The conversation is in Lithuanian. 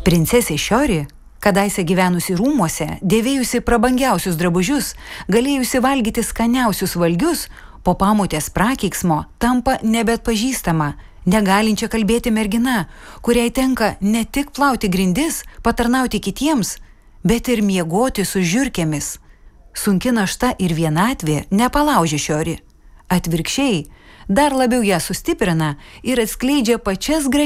Princesė Šiori, kadaise gyvenusi rūmuose, dėvėjusi prabangiausius drabužius, galėjusi valgyti skaniausius valgius, po pamotės prakeiksmo tampa nebeatpažįstama, negalinčia kalbėti mergina, kuriai tenka ne tik plauti grindis, patarnauti kitiems, bet ir miegoti su žiurkėmis. Sunki našta ir vienatvė nepalaužia Šiori. Atvirkščiai, dar labiau ją sustiprina ir atskleidžia pačias gražiausias